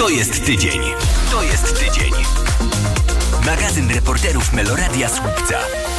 To jest tydzień. To jest tydzień. Magazyn reporterów Meloradia Słupca.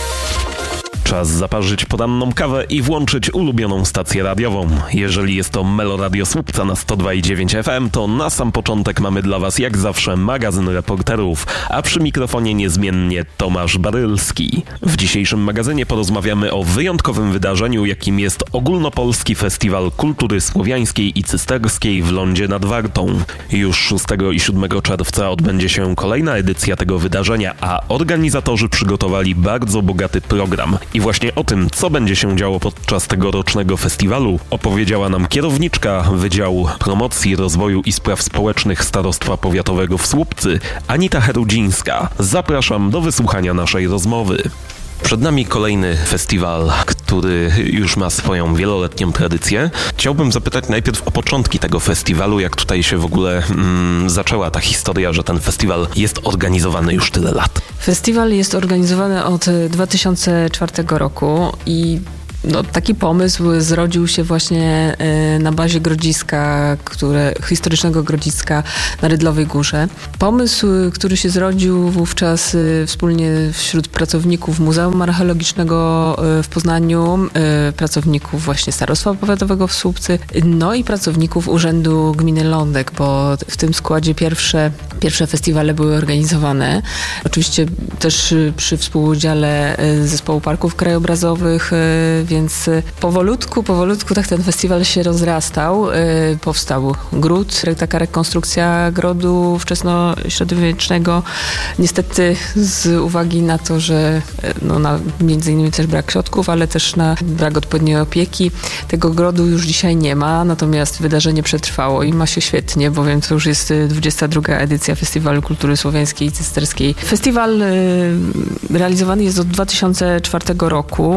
Czas zaparzyć poranną kawę i włączyć ulubioną stację radiową. Jeżeli jest to Meloradio Słupca na 102,9 FM, to na sam początek mamy dla Was jak zawsze magazyn reporterów, a przy mikrofonie niezmiennie Tomasz Barylski. W dzisiejszym magazynie porozmawiamy o wyjątkowym wydarzeniu, jakim jest Ogólnopolski Festiwal Kultury Słowiańskiej i Cysterskiej w Lądzie nad Wartą. Już 6 i 7 czerwca odbędzie się kolejna edycja tego wydarzenia, a organizatorzy przygotowali bardzo bogaty program. I właśnie o tym, co będzie się działo podczas tegorocznego festiwalu, opowiedziała nam kierowniczka Wydziału Promocji, Rozwoju i Spraw Społecznych Starostwa Powiatowego w Słupcy, Anita Herudzińska. Zapraszam do wysłuchania naszej rozmowy. Przed nami kolejny festiwal, który już ma swoją wieloletnią tradycję. Chciałbym zapytać najpierw o początki tego festiwalu, jak tutaj się w ogóle zaczęła ta historia, że ten festiwal jest organizowany już tyle lat. Festiwal jest organizowany od 2004 roku i taki pomysł zrodził się właśnie na bazie grodziska, historycznego grodziska na Rydlowej Górze. Pomysł, który się zrodził wówczas wspólnie wśród pracowników Muzeum Archeologicznego w Poznaniu, pracowników właśnie Starostwa Powiatowego w Słupcy, i pracowników Urzędu Gminy Lądek, bo w tym składzie pierwsze festiwale były organizowane. Oczywiście też przy współudziale Zespołu Parków Krajobrazowych, więc powolutku tak ten festiwal się rozrastał. Powstał gród, taka rekonstrukcja grodu wczesnośredniowiecznego. Niestety z uwagi na to, że między innymi też brak środków, ale też na brak odpowiedniej opieki, tego grodu już dzisiaj nie ma, natomiast wydarzenie przetrwało i ma się świetnie, bowiem to już jest 22. edycja Festiwalu Kultury Słowiańskiej i Cysterskiej. Festiwal realizowany jest od 2004 roku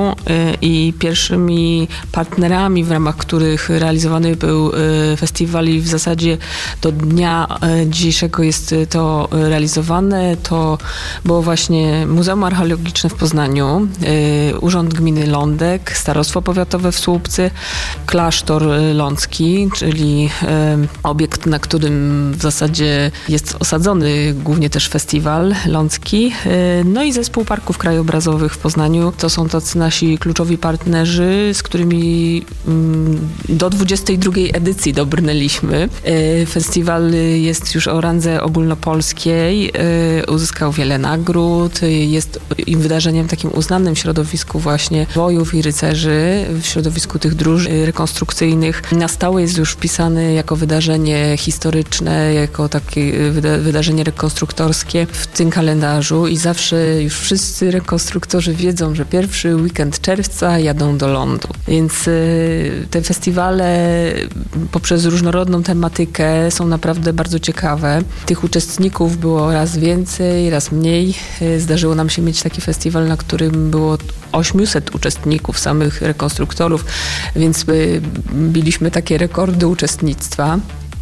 i pierwszymi partnerami, w ramach których realizowany był festiwal i w zasadzie do dnia dzisiejszego jest to realizowane, to było właśnie Muzeum Archeologiczne w Poznaniu, Urząd Gminy Lądek, Starostwo Powiatowe w Słupcy, Klasztor Lącki, czyli obiekt, na którym w zasadzie jest osadzony głównie też festiwal lącki, i Zespół Parków Krajobrazowych w Poznaniu. To są tacy nasi kluczowi partnerzy, z którymi do 22. edycji dobrnęliśmy. Festiwal jest już o randze ogólnopolskiej, uzyskał wiele nagród, jest wydarzeniem takim uznanym w środowisku właśnie wojów i rycerzy, w środowisku tych dróż rekonstrukcyjnych. Na stałe jest już wpisany jako wydarzenie historyczne, jako takie wydarzenie rekonstruktorskie w tym kalendarzu i zawsze już wszyscy rekonstruktorzy wiedzą, że pierwszy weekend czerwca jadą do lądu. Więc te festiwale poprzez różnorodną tematykę są naprawdę bardzo ciekawe. Tych uczestników było raz więcej, raz mniej. Zdarzyło nam się mieć taki festiwal, na którym było 800 uczestników, samych rekonstruktorów, więc biliśmy takie rekordy uczestnictwa.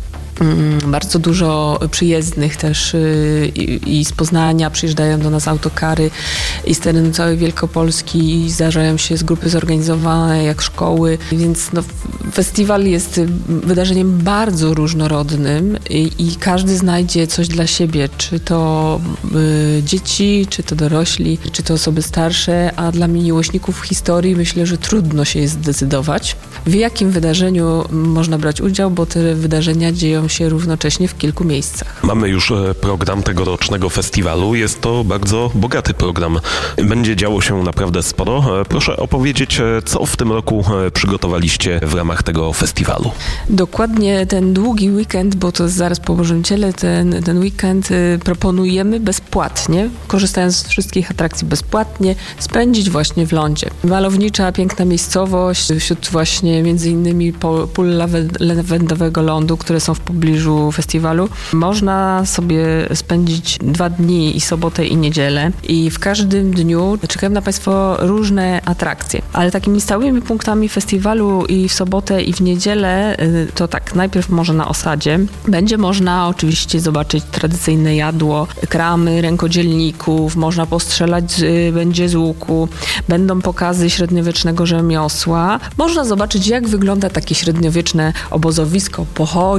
Bardzo dużo przyjezdnych też i z Poznania przyjeżdżają do nas autokary i z terenu całej Wielkopolski zdarzają się z grupy zorganizowane jak szkoły, więc festiwal jest wydarzeniem bardzo różnorodnym i każdy znajdzie coś dla siebie, czy to dzieci, czy to dorośli, czy to osoby starsze, a dla miłośników historii myślę, że trudno się jest zdecydować, w jakim wydarzeniu można brać udział, bo te wydarzenia dzieją się równocześnie w kilku miejscach. Mamy już program tegorocznego festiwalu. Jest to bardzo bogaty program. Będzie działo się naprawdę sporo. Proszę opowiedzieć, co w tym roku przygotowaliście w ramach tego festiwalu. Dokładnie ten długi weekend, bo to zaraz po Bożym Ciele, ten weekend proponujemy bezpłatnie, korzystając z wszystkich atrakcji bezpłatnie, spędzić właśnie w lądzie. Malownicza, piękna miejscowość, wśród właśnie między innymi pól lawendowego lądu, które są w pobliżu festiwalu. Można sobie spędzić 2 dni i sobotę i niedzielę i w każdym dniu czekają na Państwo różne atrakcje. Ale takimi stałymi punktami festiwalu i w sobotę i w niedzielę to tak, najpierw może na osadzie. Będzie można oczywiście zobaczyć tradycyjne jadło, kramy rękodzielników, można postrzelać będzie z łuku, będą pokazy średniowiecznego rzemiosła. Można zobaczyć, jak wygląda takie średniowieczne obozowisko, pochodzić sobie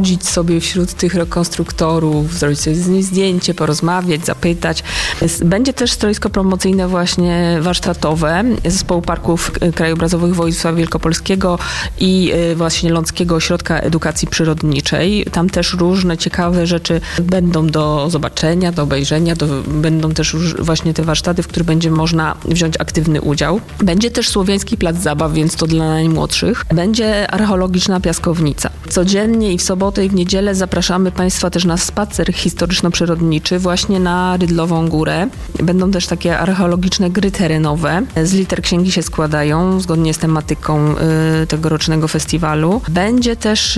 sobie wśród tych rekonstruktorów, zrobić sobie z nim zdjęcie, porozmawiać, zapytać. Będzie też stoisko promocyjne właśnie warsztatowe Zespołu Parków Krajobrazowych Województwa Wielkopolskiego i właśnie Ląckiego Ośrodka Edukacji Przyrodniczej. Tam też różne ciekawe rzeczy będą do zobaczenia, do obejrzenia, będą też właśnie te warsztaty, w których będzie można wziąć aktywny udział. Będzie też Słowiański Plac Zabaw, więc to dla najmłodszych. Będzie archeologiczna piaskownica. Codziennie i w sobotę i w niedzielę zapraszamy Państwa też na spacer historyczno-przyrodniczy właśnie na Rydlową Górę. Będą też takie archeologiczne gry terenowe. Z liter księgi się składają, zgodnie z tematyką tegorocznego festiwalu. Będzie też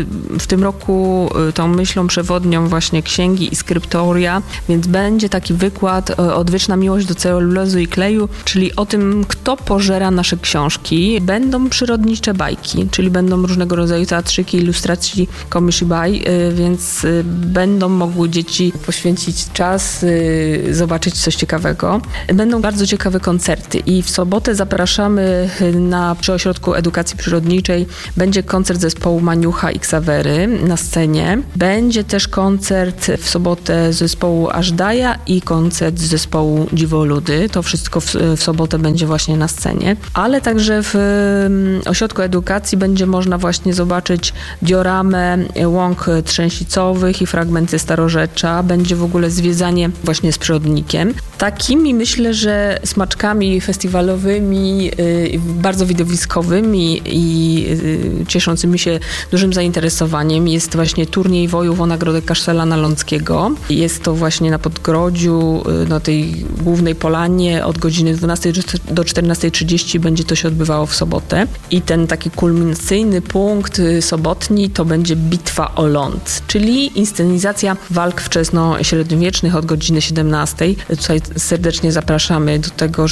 w tym roku tą myślą przewodnią właśnie księgi i skryptoria, więc będzie taki wykład Odwieczna miłość do celulozy i kleju, czyli o tym, kto pożera nasze książki. Będą przyrodnicze bajki, czyli będą różnego rodzaju teatrzyki, ilustracji Komishibai, więc będą mogły dzieci poświęcić czas, zobaczyć coś ciekawego. Będą bardzo ciekawe koncerty i w sobotę zapraszamy przy Ośrodku Edukacji Przyrodniczej. Będzie koncert zespołu Maniucha i Ksawery na scenie. Będzie też koncert w sobotę zespołu Ażdaja i koncert zespołu Dziwoludy. To wszystko w sobotę będzie właśnie na scenie. Ale także w Ośrodku Edukacji będzie można właśnie zobaczyć dioramę łąk trzęsicowych i fragmenty starorzecza. Będzie w ogóle zwiedzanie właśnie z przyrodnikiem. Takimi myślę, że smaczkami festiwalowymi, bardzo widowiskowymi i cieszącymi się dużym zainteresowaniem jest właśnie turniej wojów o nagrodę Kasztelana Ląckiego. Jest to właśnie na Podgrodziu, na tej głównej polanie od godziny 12 do 14:30 będzie to się odbywało w sobotę. I ten taki kulminacyjny punkt sobotni to będzie Bitwa o Ląd, czyli inscenizacja walk wczesnośredniowiecznych od godziny 17. Tutaj serdecznie zapraszamy do tego,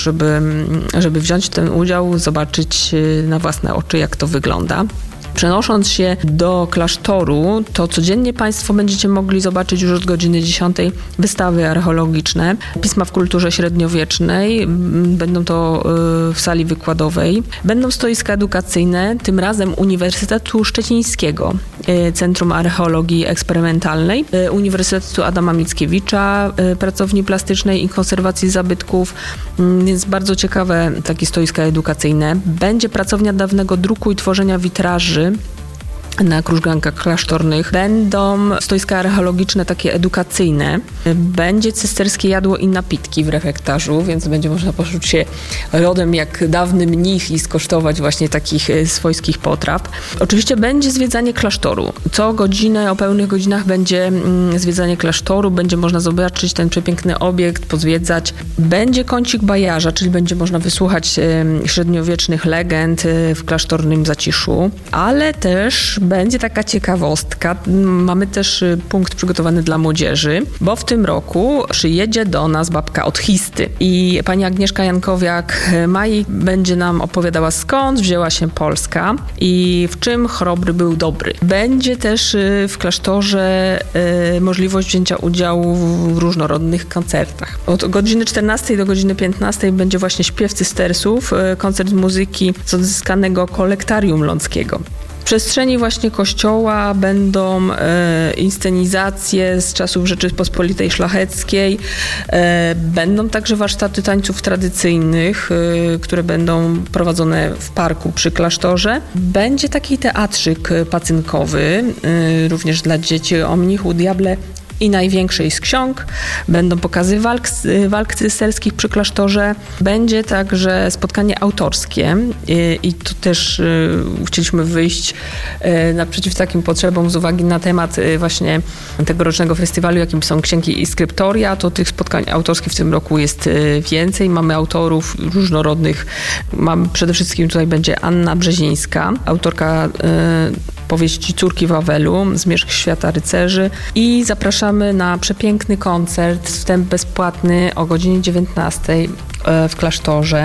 żeby wziąć ten udział, zobaczyć na własne oczy, jak to wygląda. Przenosząc się do klasztoru, to codziennie Państwo będziecie mogli zobaczyć już od godziny 10 wystawy archeologiczne, pisma w kulturze średniowiecznej. Będą to w sali wykładowej. Będą stoiska edukacyjne, tym razem Uniwersytetu Szczecińskiego, Centrum Archeologii Eksperymentalnej, Uniwersytetu Adama Mickiewicza, Pracowni Plastycznej i Konserwacji Zabytków, więc bardzo ciekawe takie stoiska edukacyjne. Będzie pracownia dawnego druku i tworzenia witraży na krużgankach klasztornych. Będą stoiska archeologiczne, takie edukacyjne. Będzie cysterskie jadło i napitki w refektarzu, więc będzie można poczuć się rodem jak dawny mnich i skosztować właśnie takich swojskich potraw. Oczywiście będzie zwiedzanie klasztoru. Co godzinę, o pełnych godzinach będzie zwiedzanie klasztoru, będzie można zobaczyć ten przepiękny obiekt, pozwiedzać. Będzie kącik bajarza, czyli będzie można wysłuchać średniowiecznych legend w klasztornym zaciszu, ale też będzie taka ciekawostka. Mamy też punkt przygotowany dla młodzieży, bo w tym roku przyjedzie do nas babka od Histy i pani Agnieszka Jankowiak-Maj będzie nam opowiadała, skąd wzięła się Polska i w czym Chrobry był dobry. Będzie też w klasztorze możliwość wzięcia udziału w różnorodnych koncertach. Od godziny 14 do godziny 15 będzie właśnie śpiew cystersów, koncert muzyki z odzyskanego kolektarium ląckiego. W przestrzeni właśnie kościoła będą inscenizacje z czasów Rzeczypospolitej Szlacheckiej. Będą także warsztaty tańców tradycyjnych, które będą prowadzone w parku przy klasztorze. Będzie taki teatrzyk pacynkowy, również dla dzieci, o mnichu diable i największej z ksiąg. Będą pokazy walk cysterskich przy klasztorze. Będzie także spotkanie autorskie i tu też chcieliśmy wyjść naprzeciw takim potrzebom z uwagi na temat właśnie tegorocznego festiwalu, jakim są księgi i skryptoria. To tych spotkań autorskich w tym roku jest więcej. Mamy autorów różnorodnych. Przede wszystkim tutaj będzie Anna Brzezińska, autorka powieści Córki Wawelu, Zmierzch świata rycerzy i zapraszamy na przepiękny koncert, wstęp bezpłatny o godzinie 19 w klasztorze.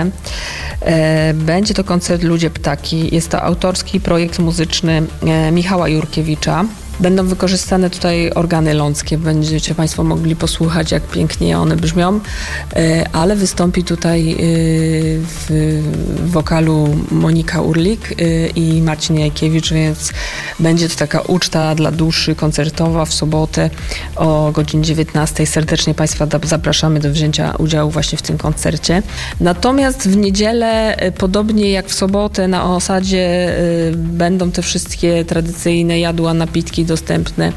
Będzie to koncert Ludzie Ptaki. Jest to autorski projekt muzyczny Michała Jurkiewicza. Będą wykorzystane tutaj organy ląckie. Będziecie Państwo mogli posłuchać, jak pięknie one brzmią, ale wystąpi tutaj w wokalu Monika Urlik i Marcin Jajkiewicz, więc będzie to taka uczta dla duszy koncertowa w sobotę o godzinie 19. Serdecznie Państwa zapraszamy do wzięcia udziału właśnie w tym koncercie. Natomiast w niedzielę, podobnie jak w sobotę na osadzie, będą te wszystkie tradycyjne jadła, napitki dostępne.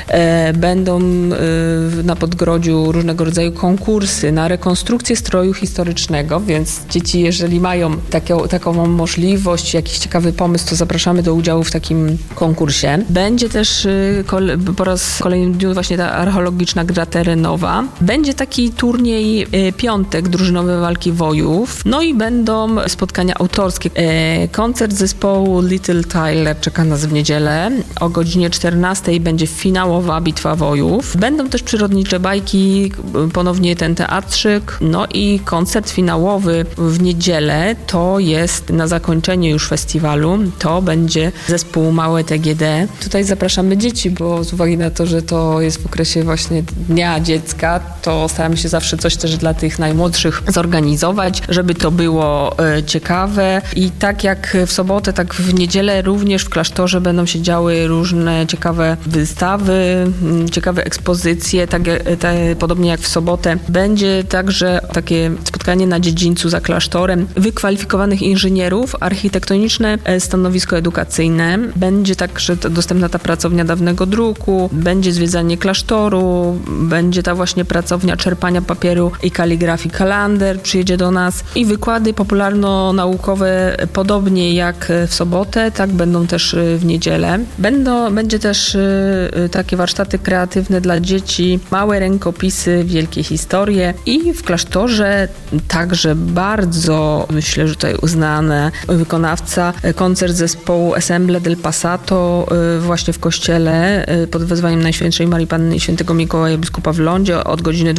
Będą na Podgrodziu różnego rodzaju konkursy na rekonstrukcję stroju historycznego, więc dzieci, jeżeli mają taką możliwość, jakiś ciekawy pomysł, to zapraszamy do udziału w takim konkursie. Będzie też po raz kolejny dniu właśnie ta archeologiczna gra terenowa. Będzie taki turniej piątek, drużynowe walki wojów. No i będą spotkania autorskie. Koncert zespołu Little Tyler czeka nas w niedzielę. O godzinie 14 będzie finałowa bitwa wojów. Będą też przyrodnicze bajki, ponownie ten teatrzyk. No i koncert finałowy w niedzielę to jest na zakończenie już festiwalu. To będzie zespół Małe TGD. Tutaj zapraszamy dzieci, bo z uwagi na to, że to jest w okresie właśnie Dnia Dziecka, to staramy się zawsze coś też dla tych najmłodszych zorganizować, żeby to było ciekawe. I tak jak w sobotę, tak w niedzielę również w klasztorze będą się działy różne ciekawe wystawy, ciekawe ekspozycje, podobnie jak w sobotę. Będzie także takie spotkanie na dziedzińcu za klasztorem wykwalifikowanych inżynierów, architektoniczne stanowisko edukacyjne. Będzie także dostępna ta pracownia dawnego druku, będzie zwiedzanie klasztoru, będzie ta właśnie pracownia czerpania papieru i kaligrafii Kalander, przyjedzie do nas i wykłady popularno-naukowe, podobnie jak w sobotę, tak będą też w niedzielę. Będzie też takie warsztaty kreatywne dla dzieci, małe rękopisy, wielkie historie i w klasztorze także bardzo, myślę, że tutaj uznany wykonawca, koncert zespołu Ensemble del Passato właśnie w kościele pod wezwaniem Najświętszej Marii Panny i Świętego Mikołaja Biskupa w Lądzie od godziny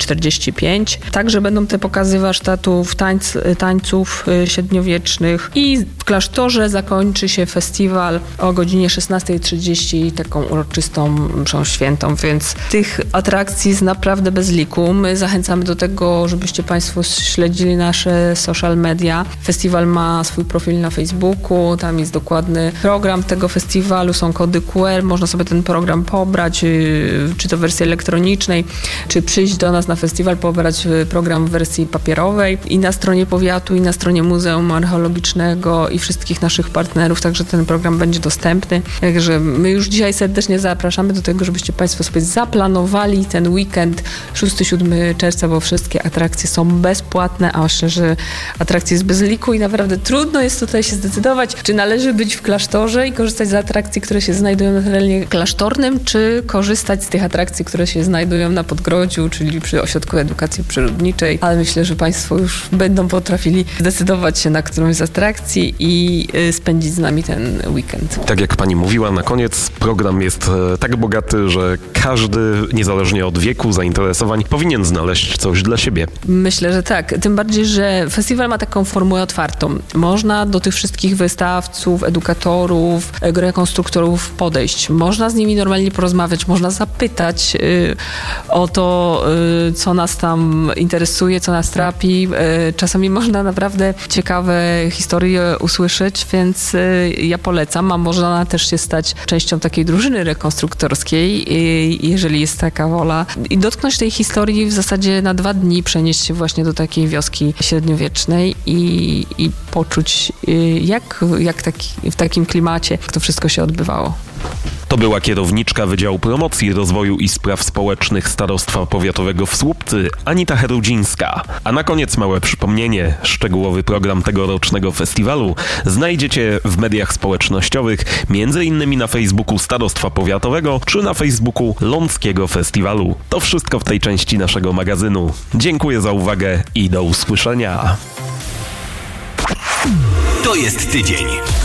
12:45. Także będą te pokazy warsztatów, tańców średniowiecznych i w klasztorze zakończy się festiwal o godzinie 16:30 taką uroczystą mszą świętą, więc tych atrakcji jest naprawdę bez liku. My zachęcamy do tego, żebyście Państwo śledzili nasze social media. Festiwal ma swój profil na Facebooku, tam jest dokładny program tego festiwalu, są kody QR, można sobie ten program pobrać, czy to w wersji elektronicznej, czy przyjść do nas na festiwal, pobrać program w wersji papierowej i na stronie powiatu, i na stronie Muzeum Archeologicznego i wszystkich naszych partnerów, także ten program będzie dostępny. Także my już dzisiaj serdecznie zapraszamy do tego, żebyście Państwo sobie zaplanowali ten weekend 6-7 czerwca, bo wszystkie atrakcje są bezpłatne, a myślę, że atrakcji jest bez liku i naprawdę trudno jest tutaj się zdecydować, czy należy być w klasztorze i korzystać z atrakcji, które się znajdują na terenie klasztornym, czy korzystać z tych atrakcji, które się znajdują na Podgrodziu, czyli przy Ośrodku Edukacji Przyrodniczej, ale myślę, że Państwo już będą potrafili zdecydować się na którąś z atrakcji i spędzić z nami ten weekend. Tak jak Pani mówiła, na koniec program jest tak bogaty, że każdy, niezależnie od wieku, zainteresowań, powinien znaleźć coś dla siebie. Myślę, że tak. Tym bardziej, że festiwal ma taką formułę otwartą. Można do tych wszystkich wystawców, edukatorów, rekonstruktorów podejść. Można z nimi normalnie porozmawiać, można zapytać o to, co nas tam interesuje, co nas trapi. Czasami można naprawdę ciekawe historie usłyszeć, więc ja polecam, a można też się stać częścią takiej drużyny rekonstruktorskiej, jeżeli jest taka wola. I dotknąć tej historii w zasadzie na 2 dni, przenieść się właśnie do takiej wioski średniowiecznej i poczuć, jak w takim klimacie to wszystko się odbywało. To była kierowniczka Wydziału Promocji, Rozwoju i Spraw Społecznych Starostwa Powiatowego w Słupcy, Anita Herudzińska. A na koniec małe przypomnienie. Szczegółowy program tegorocznego festiwalu znajdziecie w mediach społecznościowych, m.in. na Facebooku Starostwa Powiatowego czy na Facebooku Ląckiego Festiwalu. To wszystko w tej części naszego magazynu. Dziękuję za uwagę i do usłyszenia. To jest tydzień.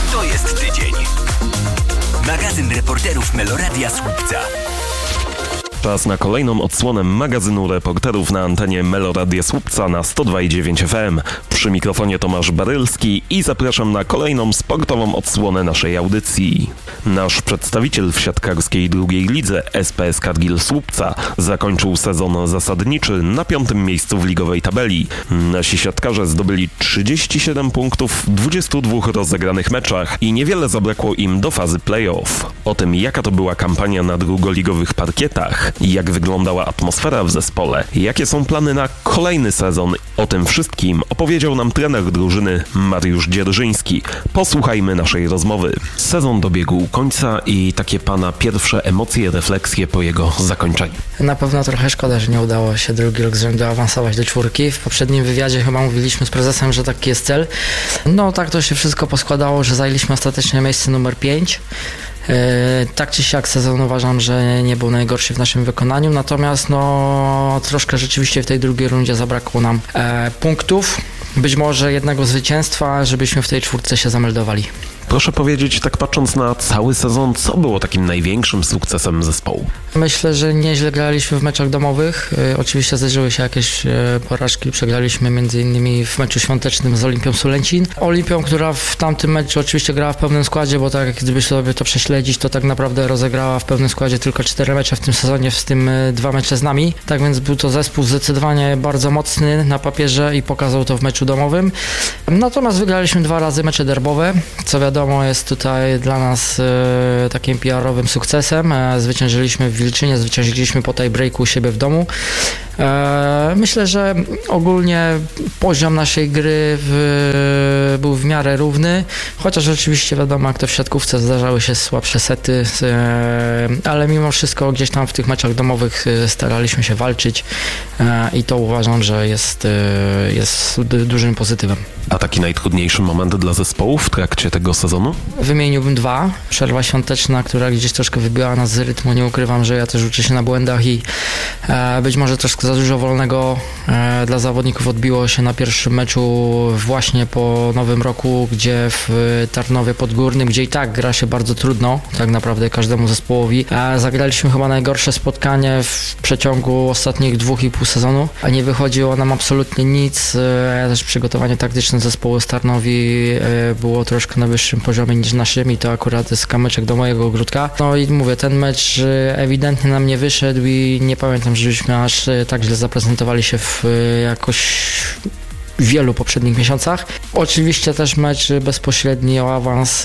Magazyn reporterów Meloradia Słupca. Czas na kolejną odsłonę magazynu reporterów na antenie Meloradia Słupca na 102,9 FM. Przy mikrofonie Tomasz Barylski i zapraszam na kolejną sportową odsłonę naszej audycji. Nasz przedstawiciel w siatkarskiej drugiej lidze SPS Kargil Słupca zakończył sezon zasadniczy na 5. miejscu w ligowej tabeli. Nasi siatkarze zdobyli 37 punktów w 22 rozegranych meczach i niewiele zabrakło im do fazy play-off. O tym, jaka to była kampania na drugoligowych parkietach, jak wyglądała atmosfera w zespole, jakie są plany na kolejny sezon, o tym wszystkim opowiedział nam trener drużyny Mariusz Dzierżyński. Posłuchajmy naszej rozmowy. Sezon dobiegł końca i takie pana pierwsze emocje, refleksje po jego zakończeniu. Na pewno trochę szkoda, że nie udało się drugi rok z rzędu awansować do 4. W poprzednim wywiadzie chyba mówiliśmy z prezesem, że taki jest cel. No tak to się wszystko poskładało, że zajęliśmy ostatecznie miejsce numer 5. Tak czy siak sezon uważam, że nie był najgorszy w naszym wykonaniu, natomiast troszkę rzeczywiście w tej drugiej rundzie zabrakło nam punktów, być może jednego zwycięstwa, żebyśmy w tej 4 się zameldowali. Proszę powiedzieć, tak patrząc na cały sezon, co było takim największym sukcesem zespołu? Myślę, że nieźle graliśmy w meczach domowych. Oczywiście zdarzyły się jakieś porażki. Przegraliśmy m.in. w meczu świątecznym z Olimpią Sulęcin. Olimpią, która w tamtym meczu oczywiście grała w pełnym składzie, bo tak gdyby sobie to prześledzić, to tak naprawdę rozegrała w pełnym składzie tylko 4 mecze w tym sezonie, w tym 2 mecze z nami. Tak więc był to zespół zdecydowanie bardzo mocny na papierze i pokazał to w meczu domowym. Natomiast wygraliśmy 2 razy mecze derbowe, co wiadomo jest tutaj dla nas takim PR-owym sukcesem. Zwyciężyliśmy w Wilczynie, zwyciężyliśmy po tie-breaku u siebie w domu. Myślę, że ogólnie poziom naszej gry był w miarę równy, chociaż oczywiście wiadomo, jak to w siatkówce zdarzały się słabsze sety, ale mimo wszystko gdzieś tam w tych meczach domowych staraliśmy się walczyć i to uważam, że jest dużym pozytywem. A taki najtrudniejszy moment dla zespołu w trakcie tego sezonu? Wymieniłbym 2. Przerwa świąteczna, która gdzieś troszkę wybiła nas z rytmu. Nie ukrywam, że ja też uczę się na błędach i być może troszkę za dużo wolnego dla zawodników odbiło się na pierwszym meczu właśnie po Nowym Roku, gdzie w Tarnowie Podgórnym, gdzie i tak gra się bardzo trudno, tak naprawdę każdemu zespołowi. Zagraliśmy chyba najgorsze spotkanie w przeciągu ostatnich 2,5 sezonu, a nie wychodziło nam absolutnie nic. Też przygotowanie taktyczne zespołu z Tarnowi było troszkę na wyższym poziomie niż naszym i to akurat jest kamyczek do mojego ogródka. No i mówię, ten mecz ewidentnie nam nie wyszedł i nie pamiętam, żebyśmy aż tak źle zaprezentowali się w jakoś wielu poprzednich miesiącach. Oczywiście też mecz bezpośredni o awans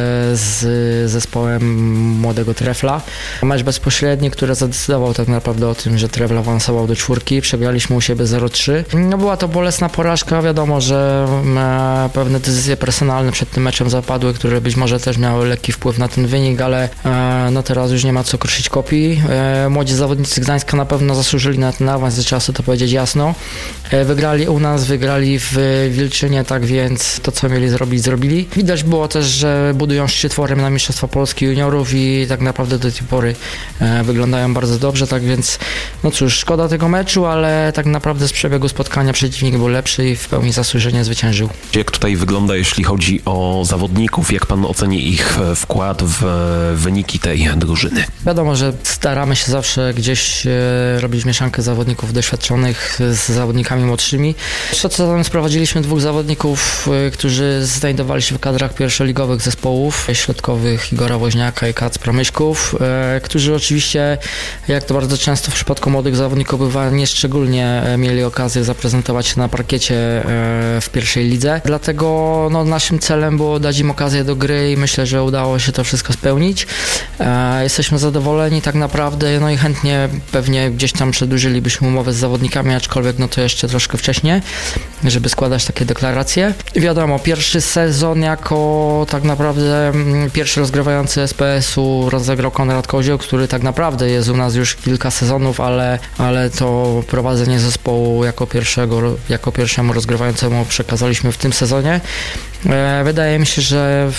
z zespołem młodego Trefla. Mecz bezpośredni, który zadecydował tak naprawdę o tym, że Trefl awansował do 4. Przegraliśmy u siebie 0-3. No była to bolesna porażka. Wiadomo, że pewne decyzje personalne przed tym meczem zapadły, które być może też miały lekki wpływ na ten wynik, ale teraz już nie ma co kruszyć kopii. Młodzi zawodnicy Gdańska na pewno zasłużyli na ten awans, trzeba sobie to powiedzieć jasno. Wygrali u nas, wygrali w Wilczynie, tak więc to, co mieli zrobić, zrobili. Widać było też, że budują szczyt forem na Mistrzostwa Polski juniorów i tak naprawdę do tej pory wyglądają bardzo dobrze, tak więc no cóż, szkoda tego meczu, ale tak naprawdę z przebiegu spotkania przeciwnik był lepszy i w pełni zasłużenie zwyciężył. Jak tutaj wygląda, jeśli chodzi o zawodników? Jak pan oceni ich wkład w wyniki tej drużyny? Wiadomo, że staramy się zawsze gdzieś robić mieszankę zawodników doświadczonych z zawodnikami młodszymi. Sprowadziliśmy 2 zawodników, którzy znajdowali się w kadrach pierwszoligowych zespołów środkowych, Igora Woźniaka i Kacpra Myszków, którzy oczywiście, jak to bardzo często w przypadku młodych zawodników bywa, nieszczególnie mieli okazję zaprezentować się na parkiecie w pierwszej lidze. Dlatego naszym celem było dać im okazję do gry i myślę, że udało się to wszystko spełnić. Jesteśmy zadowoleni tak naprawdę, i chętnie pewnie gdzieś tam przedłużylibyśmy umowę z zawodnikami, aczkolwiek to jeszcze troszkę wcześniej, żeby składać takie deklaracje. Wiadomo, pierwszy sezon jako tak naprawdę pierwszy rozgrywający SPS-u rozegrał Konrad Kozioł, który tak naprawdę jest u nas już kilka sezonów, ale to prowadzenie zespołu jako pierwszemu rozgrywającemu przekazaliśmy w tym sezonie. Wydaje mi się, że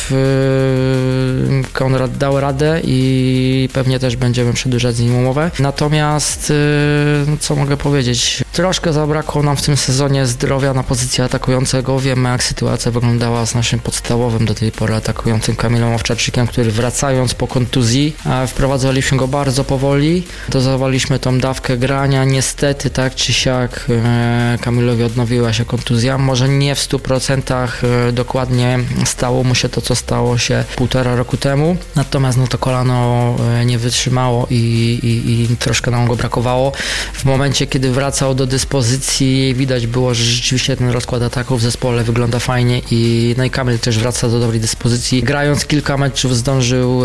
Konrad dał radę i pewnie też będziemy przedłużać z nim umowę. Natomiast, co mogę powiedzieć, troszkę zabrakło nam w tym sezonie zdrowia na pozycji atakującego. Wiemy, jak sytuacja wyglądała z naszym podstawowym do tej pory atakującym Kamilem Owczarczykiem, który wracając po kontuzji, wprowadzaliśmy go bardzo powoli. Dozowaliśmy tą dawkę grania. Niestety, tak czy siak, Kamilowi odnowiła się kontuzja. Może nie w 100% dokładnie stało mu się to, co stało się 1,5 roku temu. Natomiast to kolano nie wytrzymało i troszkę nam go brakowało. W momencie, kiedy wracał do dyspozycji, widać było, że rzeczywiście ten rozkład ataków w zespole wygląda fajnie i Kamil też wraca do dobrej dyspozycji. Grając kilka meczów zdążył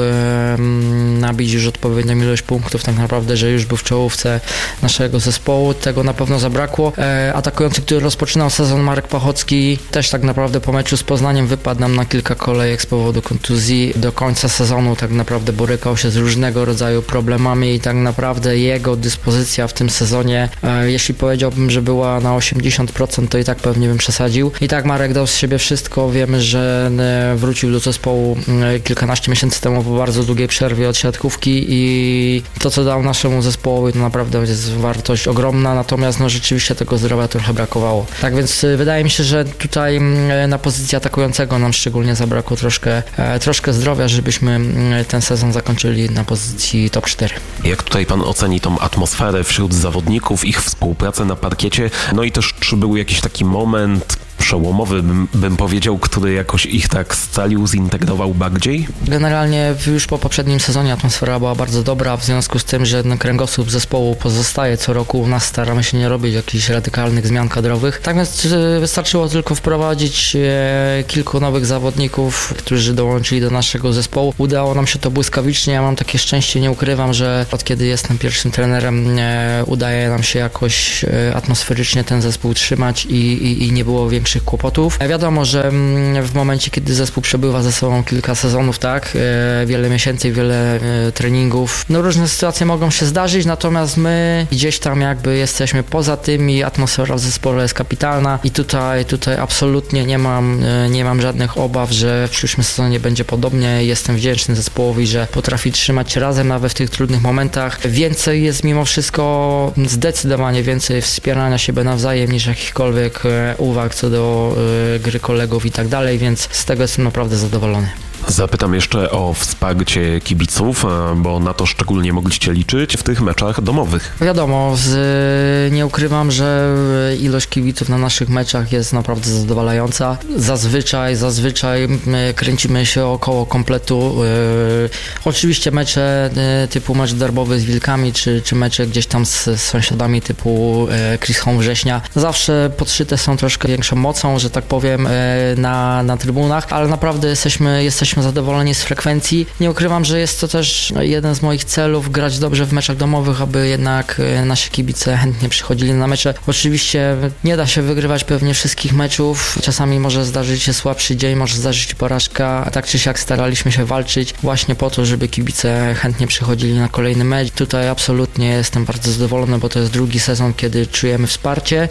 nabić już odpowiednią ilość punktów, tak naprawdę, że już był w czołówce naszego zespołu. Tego na pewno zabrakło. Atakujący, który rozpoczynał sezon, Marek Pachocki, też tak naprawdę po meczu z Poznaniem wypadł nam na kilka kolejek z powodu kontuzji. Do końca sezonu tak naprawdę borykał się z różnego rodzaju problemami i tak naprawdę jego dyspozycja w tym sezonie, jeśli powiedziałbym, że była na 80%, to i tak pewnie bym przesadził. I tak Marek dał z siebie wszystko. Wiemy, że wrócił do zespołu kilkanaście miesięcy temu po bardzo długiej przerwie od siatkówki i to, co dał naszemu zespołowi, to naprawdę jest wartość ogromna, natomiast rzeczywiście tego zdrowia trochę brakowało. Tak więc wydaje mi się, że tutaj na pozycji atakującego nam szczególnie zabrakło troszkę zdrowia, żebyśmy ten sezon zakończyli na pozycji top 4. Jak tutaj pan oceni tą atmosferę wśród zawodników, ich współpracę na parkiecie? I też czy był jakiś taki moment przełomowy, bym powiedział, który jakoś ich tak scalił, zintegrował bardziej? Generalnie już po poprzednim sezonie atmosfera była bardzo dobra, w związku z tym, że kręgosłup zespołu pozostaje co roku. U nas staramy się nie robić jakichś radykalnych zmian kadrowych. Tak więc wystarczyło tylko wprowadzić kilku nowych zawodników, którzy dołączyli do naszego zespołu. Udało nam się to błyskawicznie. Ja mam takie szczęście, nie ukrywam, że od kiedy jestem pierwszym trenerem, udaje nam się jakoś atmosferycznie ten zespół trzymać i nie było większych kłopotów. Wiadomo, że w momencie, kiedy zespół przebywa ze sobą kilka sezonów, wiele miesięcy, wiele treningów, różne sytuacje mogą się zdarzyć, natomiast my gdzieś tam jakby jesteśmy poza tym i atmosfera w zespole jest kapitalna i tutaj absolutnie nie mam żadnych obaw, że w przyszłym sezonie będzie podobnie. Jestem wdzięczny zespołowi, że potrafi trzymać się razem nawet w tych trudnych momentach. Więcej jest mimo wszystko, zdecydowanie więcej wspierania siebie nawzajem niż jakichkolwiek uwag co do gry kolegów i tak dalej, więc z tego jestem naprawdę zadowolony. Zapytam jeszcze o wsparcie kibiców, bo na to szczególnie mogliście liczyć w tych meczach domowych. Wiadomo, nie ukrywam, że ilość kibiców na naszych meczach jest naprawdę zadowalająca. Zazwyczaj kręcimy się około kompletu. Oczywiście mecze typu mecz derbowy z Wilkami, czy mecze gdzieś tam z sąsiadami typu Chris Home Września zawsze podszyte są troszkę większą mocą, że tak powiem, na trybunach, ale naprawdę jesteśmy zadowoleni z frekwencji. Nie ukrywam, że jest to też jeden z moich celów, grać dobrze w meczach domowych, aby jednak nasi kibice chętnie przychodzili na mecze. Oczywiście nie da się wygrywać pewnie wszystkich meczów. Czasami może zdarzyć się słabszy dzień, może zdarzyć się porażka. Tak czy siak staraliśmy się walczyć właśnie po to, żeby kibice chętnie przychodzili na kolejny mecz. Tutaj absolutnie jestem bardzo zadowolony, bo to jest drugi sezon, kiedy czujemy wsparcie.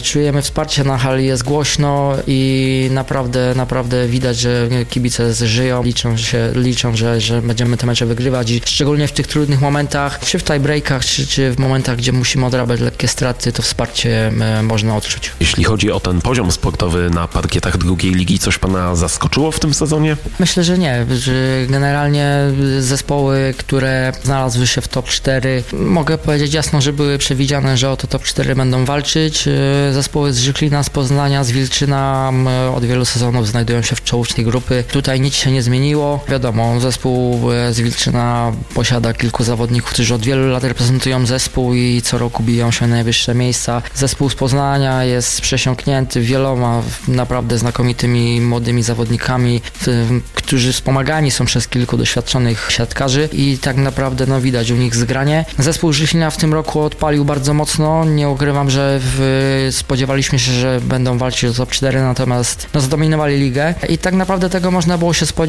Na hali jest głośno i naprawdę widać, że kibice żyją, liczą, że będziemy te mecze wygrywać i szczególnie w tych trudnych momentach, czy w tiebreakach, czy w momentach, gdzie musimy odrabiać lekkie straty, to wsparcie można odczuć. Jeśli chodzi o ten poziom sportowy na parkietach drugiej ligi, coś pana zaskoczyło w tym sezonie? Myślę, że nie. Że generalnie zespoły, które znalazły się w top 4, mogę powiedzieć jasno, że były przewidziane, że o to top 4 będą walczyć. Zespoły z Żyklina, z Poznania, z Wilczyna od wielu sezonów znajdują się w czołówce grupy. Tutaj nic się nie zmieniło. Wiadomo, zespół z Wilczyna posiada kilku zawodników, którzy od wielu lat reprezentują zespół i co roku biją się na najwyższe miejsca. Zespół z Poznania jest przesiąknięty wieloma naprawdę znakomitymi młodymi zawodnikami, którzy wspomagani są przez kilku doświadczonych siatkarzy i tak naprawdę widać u nich zgranie. Zespół Żychlina w tym roku odpalił bardzo mocno. Nie ukrywam, że spodziewaliśmy się, że będą walczyć o top 4, natomiast zdominowali ligę i tak naprawdę tego można było się spodziewać.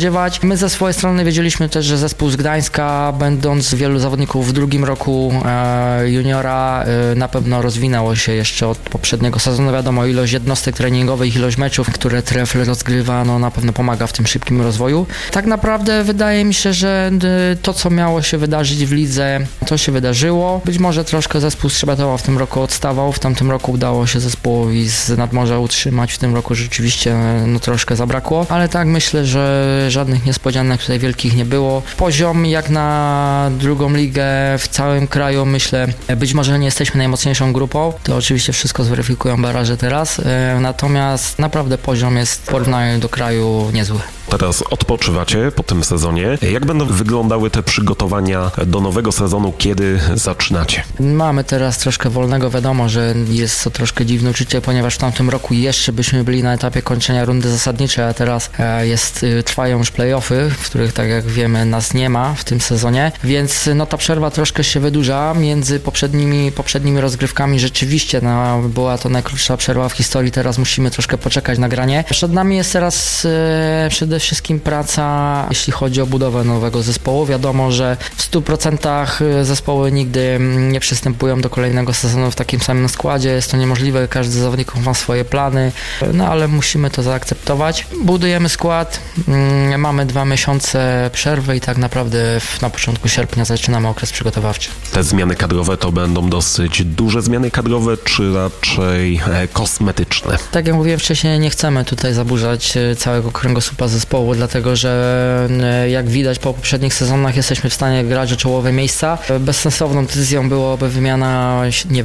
My ze swojej strony wiedzieliśmy też, że zespół z Gdańska, będąc wielu zawodników w drugim roku juniora, na pewno rozwinęło się jeszcze od poprzedniego sezonu. Wiadomo, ilość jednostek treningowych, ilość meczów, które Trefl rozgrywa, no na pewno pomaga w tym szybkim rozwoju. Tak naprawdę wydaje mi się, że to, co miało się wydarzyć w lidze, to się wydarzyło. Być może troszkę zespół z Trzebetowa w tym roku odstawał. W tamtym roku udało się zespołowi z Nadmorza utrzymać. W tym roku rzeczywiście troszkę zabrakło, ale tak myślę, że żadnych niespodzianek tutaj wielkich nie było. Poziom jak na drugą ligę w całym kraju, myślę, być może nie jesteśmy najmocniejszą grupą, to oczywiście wszystko zweryfikują baraże teraz, natomiast naprawdę poziom jest w porównaniu do kraju niezły. Teraz odpoczywacie po tym sezonie. Jak będą wyglądały te przygotowania do nowego sezonu, kiedy zaczynacie? Mamy teraz troszkę wolnego, wiadomo, że jest to troszkę dziwne uczucie, ponieważ w tamtym roku jeszcze byśmy byli na etapie kończenia rundy zasadniczej, a teraz trwają już play-offy, w których, tak jak wiemy, nas nie ma w tym sezonie, więc ta przerwa troszkę się wydłuża między poprzednimi rozgrywkami. Rzeczywiście była to najkrótsza przerwa w historii, teraz musimy troszkę poczekać na granie. Przed nami jest teraz przede wszystkim praca, jeśli chodzi o budowę nowego zespołu. Wiadomo, że w 100% zespoły nigdy nie przystępują do kolejnego sezonu w takim samym składzie. Jest to niemożliwe, każdy z zawodników ma swoje plany, ale musimy to zaakceptować. Budujemy skład, mamy 2 miesiące przerwy i tak naprawdę na początku sierpnia zaczynamy okres przygotowawczy. Te zmiany kadrowe to będą dosyć duże zmiany kadrowe, czy raczej kosmetyczne? Tak jak mówiłem wcześniej, nie chcemy tutaj zaburzać całego kręgosłupa zespołu, dlatego że jak widać po poprzednich sezonach jesteśmy w stanie grać o czołowe miejsca. Bezsensowną decyzją byłoby wymiana,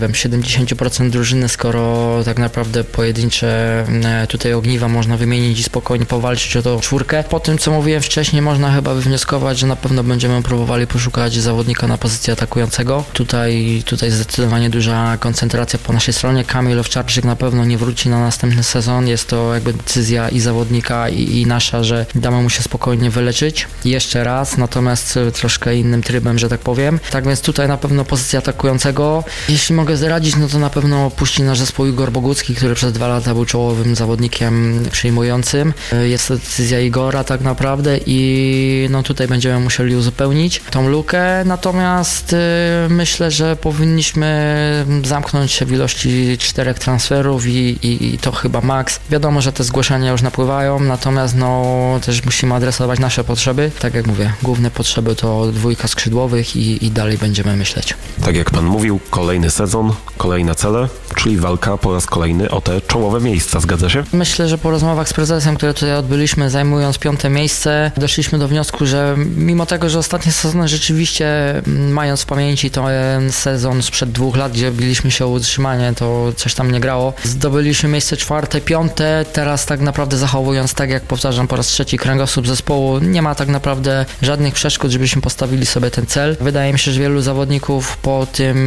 70% drużyny, skoro tak naprawdę pojedyncze tutaj ogniwa można wymienić i spokojnie powalczyć o tą 4. Po tym, co mówiłem wcześniej, można chyba wywnioskować, że na pewno będziemy próbowali poszukać zawodnika na pozycję atakującego. Tutaj zdecydowanie duża koncentracja po naszej stronie. Kamil Owczarczyk na pewno nie wróci na następny sezon. Jest to jakby decyzja i zawodnika, i nasza, że damy mu się spokojnie wyleczyć jeszcze raz, natomiast troszkę innym trybem, że tak powiem. Tak więc tutaj na pewno pozycja atakującego. Jeśli mogę zdradzić, to na pewno opuści nasz zespół Igor Bogucki, który przez 2 lata był czołowym zawodnikiem przyjmującym. Jest to decyzja Igora tak naprawdę i tutaj będziemy musieli uzupełnić tą lukę, natomiast myślę, że powinniśmy zamknąć się w ilości 4 transferów i to chyba maks. Wiadomo, że te zgłoszenia już napływają, natomiast też musimy adresować nasze potrzeby. Tak jak mówię, główne potrzeby to 2 skrzydłowych i dalej będziemy myśleć. Tak jak pan mówił, kolejny sezon, kolejne cele, czyli walka po raz kolejny o te czołowe miejsca, zgadza się? Myślę, że po rozmowach z prezesem, które tutaj odbyliśmy, zajmując 5. miejsce, doszliśmy do wniosku, że mimo tego, że ostatnie sezony rzeczywiście, mając w pamięci ten sezon sprzed 2 lat, gdzie biliśmy się o utrzymanie, to coś tam nie grało. Zdobyliśmy miejsce 4., 5., teraz tak naprawdę zachowując, tak jak powtarzam po raz 3, kręgosłup zespołu, nie ma tak naprawdę żadnych przeszkód, żebyśmy postawili sobie ten cel. Wydaje mi się, że wielu zawodników po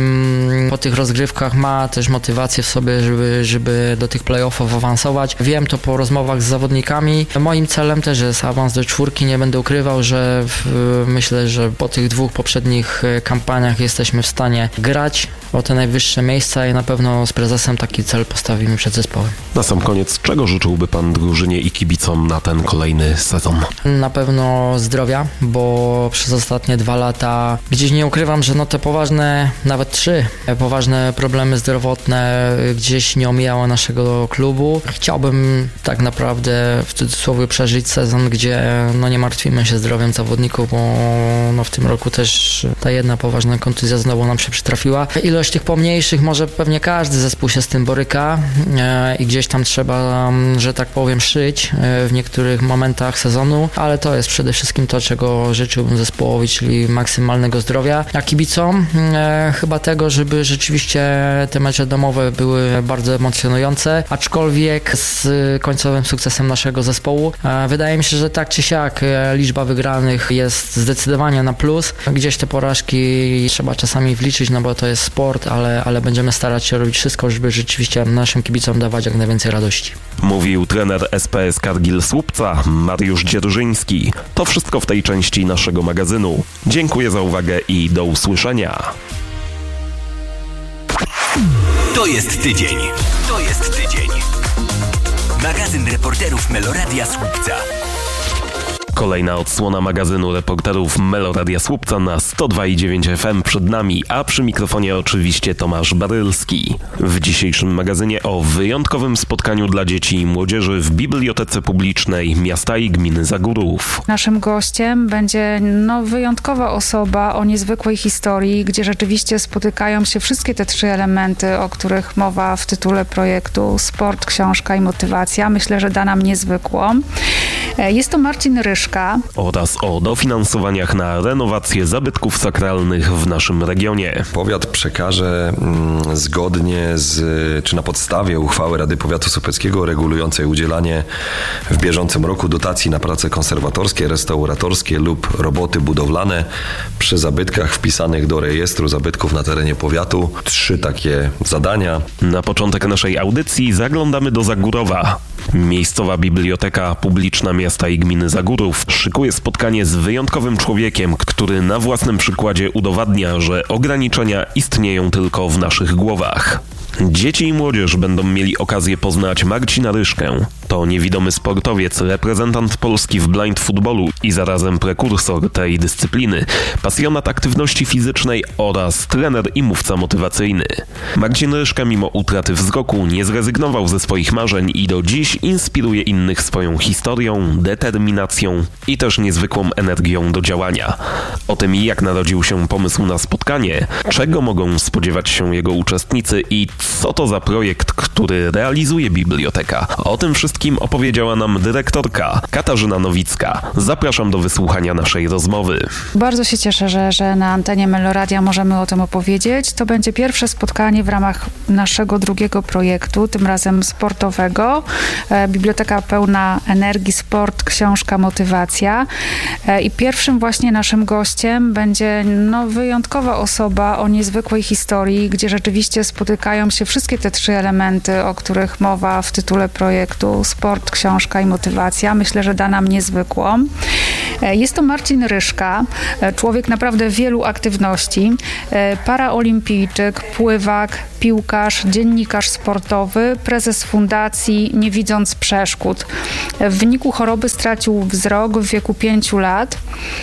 tych rozgrywkach ma też motywację w sobie, żeby do tych play-offów awansować. Wiem to po rozmowach z zawodnikami. Moim celem też jest awans do 4. Nie będę ukrywał, że myślę, że po tych 2 poprzednich kampaniach jesteśmy w stanie grać o te najwyższe miejsca i na pewno z prezesem taki cel postawimy przed zespołem. Na sam koniec, czego życzyłby pan drużynie i kibicom na ten kolejny sezon? Na pewno zdrowia, bo przez ostatnie 2 lata gdzieś nie ukrywam, że te poważne, nawet 3 poważne problemy zdrowotne gdzieś nie omijało naszego klubu. Chciałbym tak naprawdę w cudzysłowie przeżyć sezon, gdzie nie martwimy się zdrowiem zawodników, bo w tym roku też ta jedna poważna kontuzja znowu nam się przytrafiła. Ilość tych pomniejszych, może pewnie każdy zespół się z tym boryka i gdzieś tam trzeba, że tak powiem, szyć w niektórych momentach sezonu, ale to jest przede wszystkim to, czego życzyłbym zespołowi, czyli maksymalnego zdrowia. A kibicom chyba tego, żeby rzeczywiście te mecze domowe były bardzo emocjonujące, aczkolwiek z końcowym sukcesem naszego zespołu. Wydaje mi się, że tak czy siak liczba wygranych jest zdecydowanie na plus. Gdzieś te porażki trzeba czasami wliczyć, bo to jest sport, ale będziemy starać się robić wszystko, żeby rzeczywiście naszym kibicom dawać jak najwięcej radości. Mówił trener SPS Kargil Słupca, Mariusz Dzierżyński. To wszystko w tej części naszego magazynu. Dziękuję za uwagę i do usłyszenia. To jest tydzień. Magazyn reporterów Meloradia Słupca. Kolejna odsłona magazynu reporterów Meloradia Słupca na 102,9 FM przed nami, a przy mikrofonie oczywiście Tomasz Barylski. W dzisiejszym magazynie o wyjątkowym spotkaniu dla dzieci i młodzieży w Bibliotece Publicznej Miasta i Gminy Zagórów. Naszym gościem będzie wyjątkowa osoba o niezwykłej historii, gdzie rzeczywiście spotykają się wszystkie te trzy elementy, o których mowa w tytule projektu: sport, książka i motywacja. Myślę, że da nam niezwykłą. Jest to Marcin Ryszka. Oraz o dofinansowaniach na renowację zabytków sakralnych w naszym regionie. Powiat przekaże zgodnie czy na podstawie uchwały Rady Powiatu Słupeckiego regulującej udzielanie w bieżącym roku dotacji na prace konserwatorskie, restauratorskie lub roboty budowlane przy zabytkach wpisanych do rejestru zabytków na terenie powiatu. 3 takie zadania. Na początek naszej audycji zaglądamy do Zagórowa. Miejscowa Biblioteka Publiczna Miasta i Gminy Zagórów szykuje spotkanie z wyjątkowym człowiekiem, który na własnym przykładzie udowadnia, że ograniczenia istnieją tylko w naszych głowach. Dzieci i młodzież będą mieli okazję poznać Marcina Ryszkę. To niewidomy sportowiec, reprezentant Polski w blind footballu i zarazem prekursor tej dyscypliny, pasjonat aktywności fizycznej oraz trener i mówca motywacyjny. Marcin Ryszka mimo utraty wzroku nie zrezygnował ze swoich marzeń i do dziś inspiruje innych swoją historią, determinacją i też niezwykłą energią do działania. O tym, jak narodził się pomysł na spotkanie, czego mogą spodziewać się jego uczestnicy i co to za projekt, który realizuje biblioteka. O tym wszystkim opowiedziała nam dyrektorka Katarzyna Nowicka. Zapraszam do wysłuchania naszej rozmowy. Bardzo się cieszę, że na antenie Meloradia możemy o tym opowiedzieć. To będzie pierwsze spotkanie w ramach naszego drugiego projektu, tym razem sportowego. Biblioteka pełna energii, sport, książka, motywacja. I pierwszym właśnie naszym gościem będzie wyjątkowa osoba o niezwykłej historii, gdzie rzeczywiście spotykają się wszystkie te 3 elementy, o których mowa w tytule projektu: sport, książka i motywacja. Myślę, że da nam niezwykłą. Jest to Marcin Ryszka, człowiek naprawdę wielu aktywności, paraolimpijczyk, pływak, piłkarz, dziennikarz sportowy, prezes fundacji Nie widząc przeszkód. W wyniku choroby stracił wzrok w wieku 5 lat.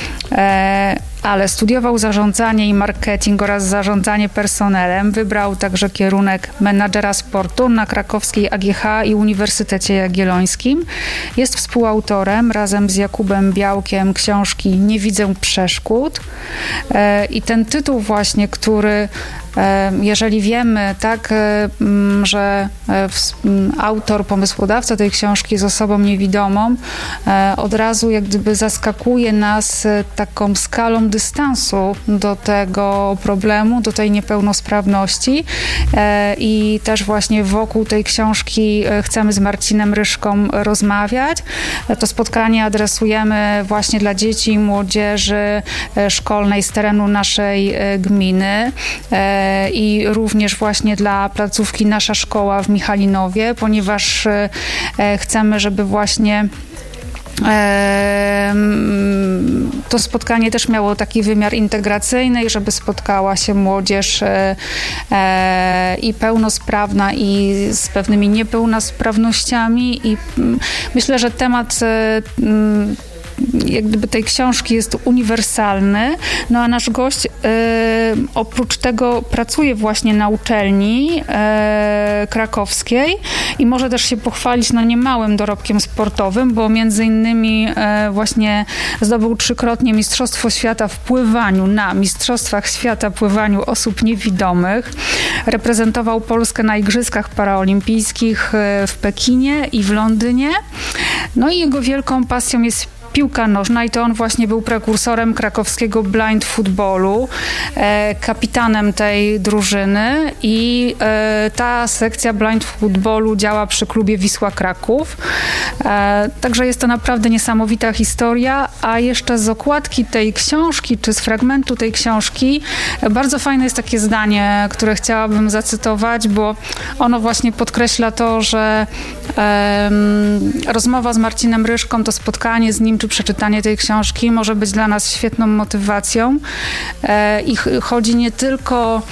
Ale studiował zarządzanie i marketing oraz zarządzanie personelem. Wybrał także kierunek menadżera sportu na krakowskiej AGH i Uniwersytecie Jagiellońskim. Jest współautorem razem z Jakubem Białkiem książki Nie widzę przeszkód. I ten tytuł właśnie, który jeżeli wiemy, że autor, pomysłodawca tej książki jest osobą niewidomą, od razu jak gdyby zaskakuje nas taką skalą dystansu do tego problemu, do tej niepełnosprawności i też właśnie wokół tej książki chcemy z Marcinem Ryszką rozmawiać. To spotkanie adresujemy właśnie dla dzieci i młodzieży szkolnej z terenu naszej gminy i również właśnie dla placówki Nasza Szkoła w Michalinowie, ponieważ chcemy, żeby właśnie to spotkanie też miało taki wymiar integracyjny i żeby spotkała się młodzież i pełnosprawna, i z pewnymi niepełnosprawnościami. I myślę, że temat jak gdyby tej książki jest uniwersalny, a nasz gość oprócz tego pracuje właśnie na uczelni krakowskiej i może też się pochwalić niemałym dorobkiem sportowym, bo między innymi właśnie zdobył 3-krotnie Mistrzostwo Świata w pływaniu na Mistrzostwach Świata pływaniu osób niewidomych. Reprezentował Polskę na Igrzyskach Paraolimpijskich w Pekinie i w Londynie. I jego wielką pasją jest piłka nożna i to on właśnie był prekursorem krakowskiego blind footballu, kapitanem tej drużyny i ta sekcja blind footballu działa przy klubie Wisła Kraków. Także jest to naprawdę niesamowita historia, a jeszcze z okładki tej książki, czy z fragmentu tej książki, bardzo fajne jest takie zdanie, które chciałabym zacytować, bo ono właśnie podkreśla to, że rozmowa z Marcinem Ryszką, to spotkanie z nim, czy przeczytanie tej książki może być dla nas świetną motywacją. I chodzi nie tylko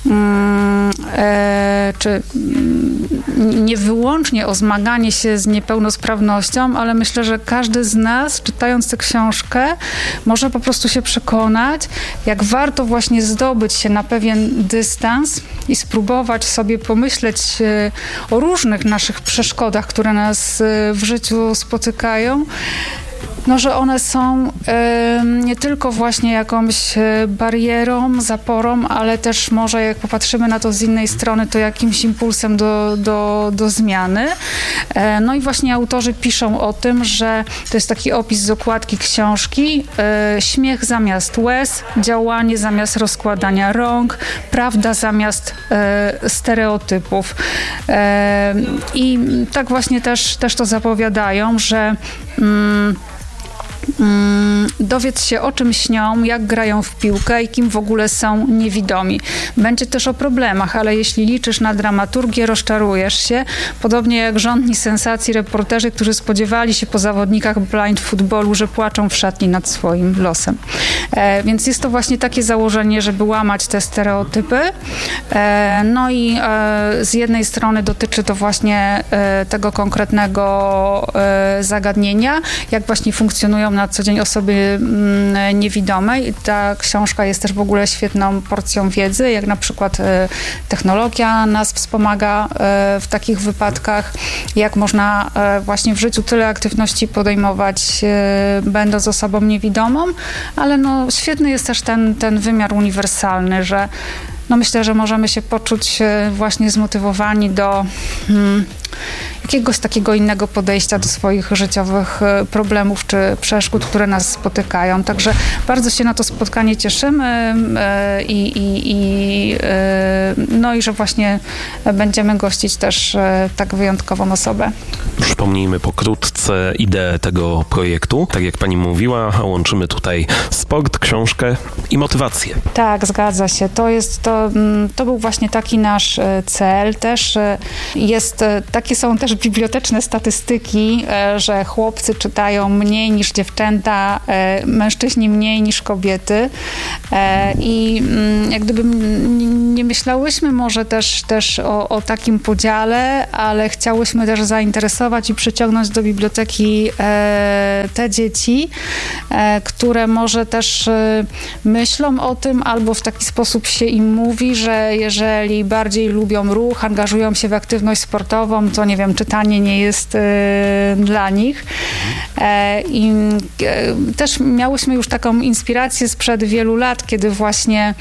nie wyłącznie o zmaganie się z niepełnosprawnością, ale myślę, że każdy z nas, czytając tę książkę, może po prostu się przekonać, jak warto właśnie zdobyć się na pewien dystans i spróbować sobie pomyśleć o różnych naszych przeszkodach, które nas w życiu spotykają. No, że one są nie tylko właśnie jakąś barierą, zaporą, ale też może jak popatrzymy na to z innej strony, to jakimś impulsem do zmiany. No i właśnie autorzy piszą o tym, że to jest taki opis z okładki książki. Śmiech zamiast łez, działanie zamiast rozkładania rąk, prawda zamiast stereotypów. I tak właśnie też to zapowiadają, że dowiedz się, o czym śnią, jak grają w piłkę i kim w ogóle są niewidomi. Będzie też o problemach, ale jeśli liczysz na dramaturgię, rozczarujesz się. Podobnie jak żądni sensacji reporterzy, którzy spodziewali się po zawodnikach blind footballu, że płaczą w szatni nad swoim losem. Więc jest to właśnie takie założenie, żeby łamać te stereotypy. No i z jednej strony dotyczy to właśnie tego konkretnego zagadnienia, jak właśnie funkcjonują na co dzień osoby niewidome. I ta książka jest też w ogóle świetną porcją wiedzy, jak na przykład technologia nas wspomaga w takich wypadkach, jak można właśnie w życiu tyle aktywności podejmować, będąc osobą niewidomą, ale no świetny jest też ten wymiar uniwersalny, że no myślę, że możemy się poczuć właśnie zmotywowani do jakiegoś takiego innego podejścia do swoich życiowych problemów czy przeszkód, które nas spotykają. Także bardzo się na to spotkanie cieszymy no i że właśnie będziemy gościć też tak wyjątkową osobę. Przypomnijmy pokrótce ideę tego projektu. Tak jak pani mówiła, łączymy tutaj sport, książkę i motywację. Tak, zgadza się. To był właśnie taki nasz cel. Też takie są też biblioteczne statystyki, że chłopcy czytają mniej niż dziewczęta, mężczyźni mniej niż kobiety. I jak gdyby nie myślałyśmy może też o takim podziale, ale chciałyśmy też zainteresować i przyciągnąć do biblioteki te dzieci, które może też myślą o tym, albo w taki sposób się im mówi, że jeżeli bardziej lubią ruch, angażują się w aktywność sportową, to nie wiem, czytanie nie jest dla nich. I też miałyśmy już taką inspirację sprzed wielu lat, kiedy właśnie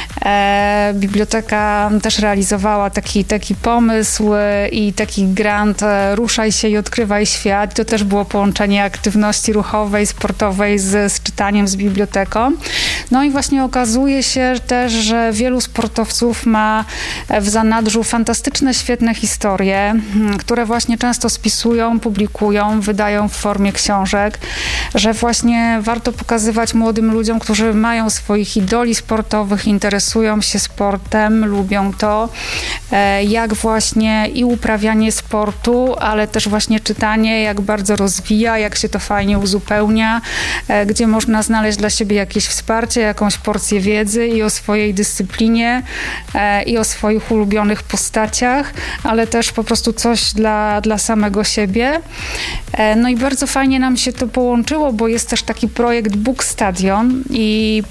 biblioteka też realizowała taki pomysł i taki grant Ruszaj się i odkrywaj świat. To też było połączenie aktywności ruchowej, sportowej z czytaniem, z biblioteką. No i właśnie okazuje się też, że wielu sportowców ma w zanadrzu fantastyczne, świetne historie, które właśnie często spisują, publikują, wydają w formie książek, że właśnie warto pokazywać młodym ludziom, którzy mają swoich idoli sportowych, interesują się sportem, lubią to, jak właśnie i uprawianie sportu, ale też właśnie czytanie, jak bardzo rozwija, jak się to fajnie uzupełnia, gdzie można znaleźć dla siebie jakieś wsparcie, jakąś porcję wiedzy i o swojej dyscyplinie, i o swoich ulubionych postaciach, ale też po prostu coś dla samego siebie. No i bardzo fajnie nam się to połączyło, bo jest też taki projekt Book Stadion i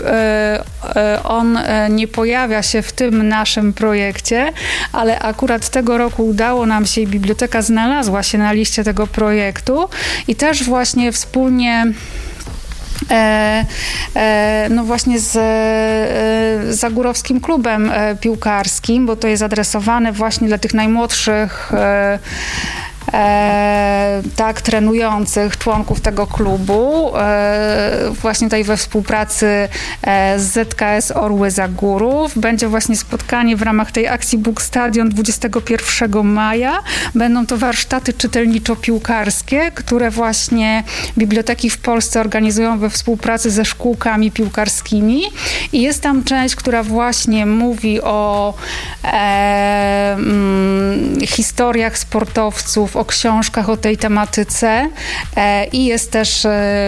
on nie pojawia się w tym naszym projekcie, ale akurat tego roku udało nam się i biblioteka znalazła się na liście tego projektu i też właśnie wspólnie no właśnie z Zagórowskim Klubem Piłkarskim, bo to jest adresowane właśnie dla tych najmłodszych tak, trenujących członków tego klubu, właśnie tutaj we współpracy z ZKS Orły Zagórów. Będzie właśnie spotkanie w ramach tej akcji Book Stadion 21 maja. Będą to warsztaty czytelniczo-piłkarskie, które właśnie biblioteki w Polsce organizują we współpracy ze szkółkami piłkarskimi i jest tam część, która właśnie mówi o historiach sportowców, o książkach o tej tematyce i jest też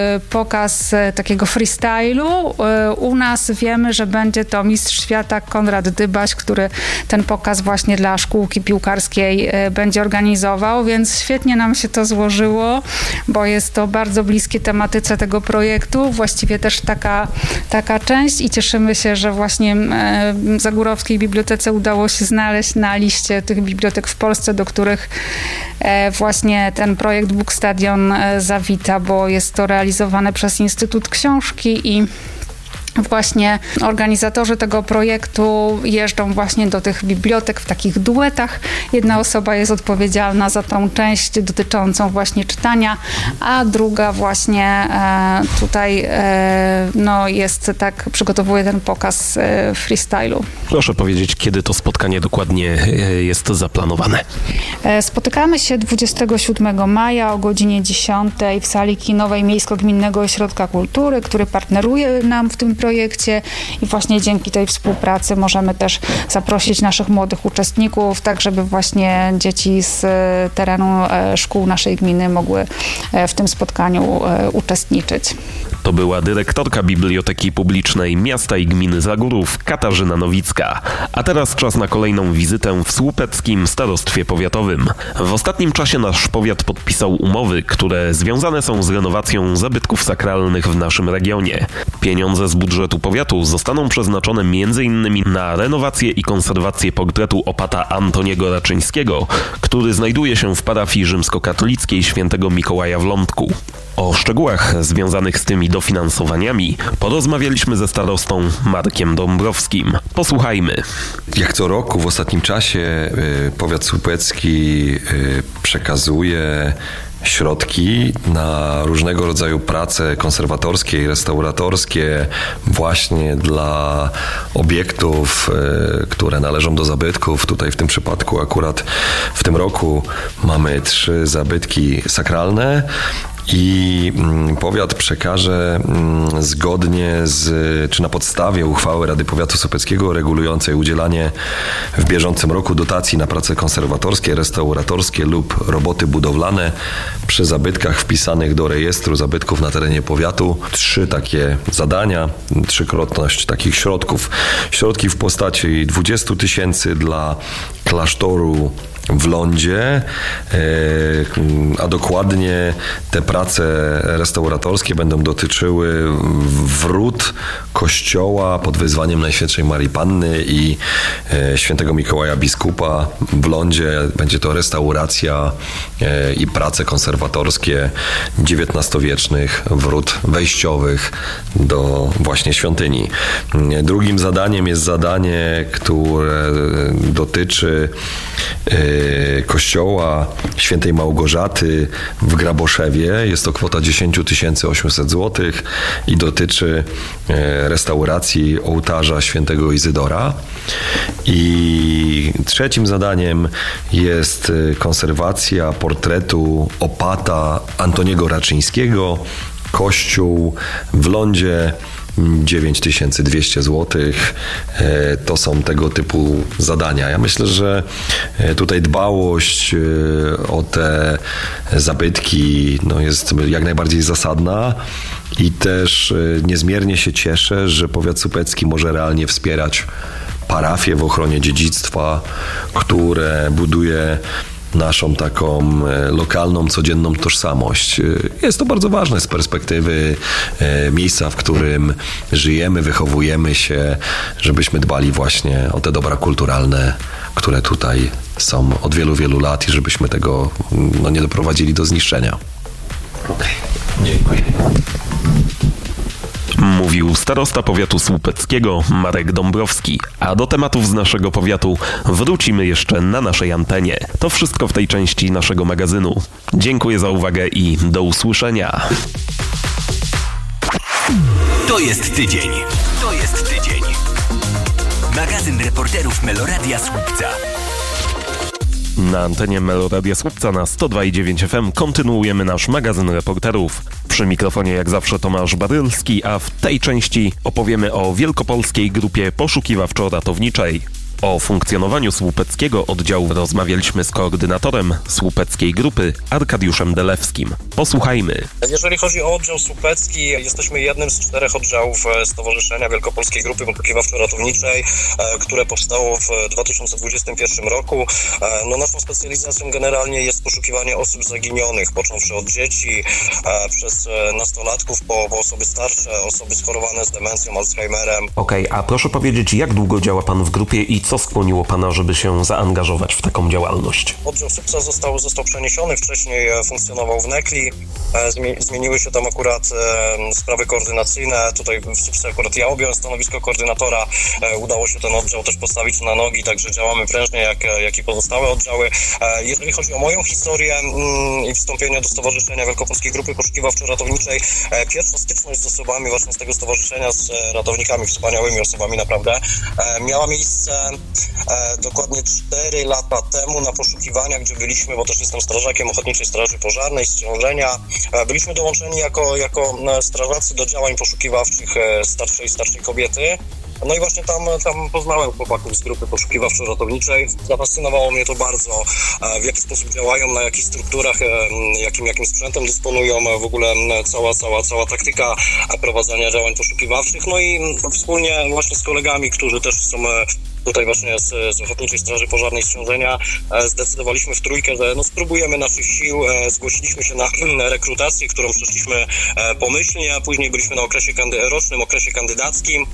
pokaz takiego freestylu. U nas wiemy, że będzie to mistrz świata Konrad Dybaś, który ten pokaz właśnie dla szkółki piłkarskiej będzie organizował, więc świetnie nam się to złożyło, bo jest to bardzo bliskie tematyce tego projektu, właściwie też taka część i cieszymy się, że właśnie Zagórowskiej Bibliotece udało się znaleźć na liście tych bibliotek w Polsce, do których właśnie ten projekt Bookstadion zawita, bo jest to realizowane przez Instytut Książki i właśnie organizatorzy tego projektu jeżdżą właśnie do tych bibliotek w takich duetach. Jedna osoba jest odpowiedzialna za tą część dotyczącą właśnie czytania, a druga właśnie tutaj jest tak, przygotowuje ten pokaz freestylu. Proszę powiedzieć, kiedy to spotkanie dokładnie jest zaplanowane? Spotykamy się 27 maja o godzinie 10 w sali kinowej Miejsko-Gminnego Ośrodka Kultury, który partneruje nam w tym projekcie i właśnie dzięki tej współpracy możemy też zaprosić naszych młodych uczestników, tak żeby właśnie dzieci z terenu szkół naszej gminy mogły w tym spotkaniu uczestniczyć. To była dyrektorka Biblioteki Publicznej Miasta i Gminy Zagórów Katarzyna Nowicka. A teraz czas na kolejną wizytę w Słupeckim Starostwie Powiatowym. W ostatnim czasie nasz powiat podpisał umowy, które związane są z renowacją zabytków sakralnych w naszym regionie. Pieniądze z budżetu powiatu zostaną przeznaczone m.in. na renowację i konserwację portretu opata Antoniego Raczyńskiego, który znajduje się w parafii rzymskokatolickiej Świętego Mikołaja w Lądku. O szczegółach związanych z tymi dofinansowaniami porozmawialiśmy ze starostą Markiem Dąbrowskim. Posłuchajmy. Jak co roku w ostatnim czasie powiat słupecki przekazuje środki na różnego rodzaju prace konserwatorskie i restauratorskie właśnie dla obiektów, które należą do zabytków. Tutaj w tym przypadku akurat w tym roku mamy 3 zabytki sakralne. I powiat przekaże zgodnie czy na podstawie uchwały Rady Powiatu Słupeckiego regulującej udzielanie w bieżącym roku dotacji na prace konserwatorskie, restauratorskie lub roboty budowlane przy zabytkach wpisanych do rejestru zabytków na terenie powiatu 3 takie zadania, 3-krotność takich środków. Środki w postaci 20 000 dla klasztoru w Lądzie, a dokładnie te prace restauratorskie będą dotyczyły wrót kościoła pod wezwaniem Najświętszej Marii Panny i Świętego Mikołaja Biskupa w Lądzie. Będzie to restauracja i prace konserwatorskie XIX-wiecznych wrót wejściowych do właśnie świątyni. Drugim zadaniem jest zadanie, które dotyczy kościoła Świętej Małgorzaty w Graboszewie. Jest to kwota 10 800 zł i dotyczy restauracji ołtarza Świętego Izydora. I trzecim zadaniem jest konserwacja portretu opata Antoniego Raczyńskiego. Kościół w Lądzie 9200 zł. To są tego typu zadania. Ja myślę, że tutaj dbałość o te zabytki jest jak najbardziej zasadna i też niezmiernie się cieszę, że powiat słupecki może realnie wspierać parafię w ochronie dziedzictwa, które buduje naszą taką lokalną, codzienną tożsamość. Jest to bardzo ważne z perspektywy miejsca, w którym żyjemy, wychowujemy się, żebyśmy dbali właśnie o te dobra kulturalne, które tutaj są od wielu, wielu lat i żebyśmy tego nie doprowadzili do zniszczenia. Okej. Dziękuję. Mówił starosta powiatu słupeckiego Marek Dąbrowski. A do tematów z naszego powiatu wrócimy jeszcze na naszej antenie. To wszystko w tej części naszego magazynu. Dziękuję za uwagę i do usłyszenia. To jest tydzień. To jest tydzień. Magazyn reporterów Meloradia Słupca. Na antenie Meloradia Słupca na 102,9 FM kontynuujemy nasz magazyn reporterów. Przy mikrofonie jak zawsze Tomasz Barylski, a w tej części opowiemy o wielkopolskiej grupie poszukiwawczo-ratowniczej. O funkcjonowaniu słupeckiego oddziału rozmawialiśmy z koordynatorem słupeckiej grupy Arkadiuszem Delewskim. Posłuchajmy. Jeżeli chodzi o oddział słupecki, jesteśmy jednym z 4 oddziałów Stowarzyszenia Wielkopolskiej Grupy Poszukiwawczo-Ratowniczej, które powstało w 2021 roku. Naszą specjalizacją generalnie jest poszukiwanie osób zaginionych, począwszy od dzieci, przez nastolatków, po osoby starsze, osoby schorowane z demencją, Alzheimerem. Okej, a proszę powiedzieć, jak długo działa pan w grupie i co skłoniło pana, żeby się zaangażować w taką działalność? Oddział Słupca został przeniesiony, wcześniej funkcjonował w Nekli. Zmieniły się tam akurat sprawy koordynacyjne. Tutaj w Słupce akurat ja objąłem stanowisko koordynatora. Udało się ten oddział też postawić na nogi, także działamy prężnie jak i pozostałe oddziały. Jeżeli chodzi o moją historię i wstąpienie do Stowarzyszenia Wielkopolskiej Grupy Poszukiwawczo-Ratowniczej, pierwsza styczność z osobami właśnie z tego stowarzyszenia, z ratownikami, wspaniałymi osobami naprawdę, miała miejsce dokładnie 4 lata temu na poszukiwaniach, gdzie byliśmy, bo też jestem strażakiem Ochotniczej Straży Pożarnej z Ciążenia. Byliśmy dołączeni jako strażacy do działań poszukiwawczych starszej kobiety. No i właśnie tam poznałem chłopaków z grupy poszukiwawczo-ratowniczej. Zafascynowało mnie to bardzo, w jaki sposób działają, na jakich strukturach, jakim sprzętem dysponują, w ogóle cała taktyka prowadzenia działań poszukiwawczych. No i wspólnie właśnie z kolegami, którzy też są tutaj właśnie z Ochotniczej Straży Pożarnej z Ciążenia, zdecydowaliśmy w trójkę, że spróbujemy naszych sił. Zgłosiliśmy się na rekrutację, którą przeszliśmy pomyślnie, a później byliśmy na rocznym okresie kandydackim,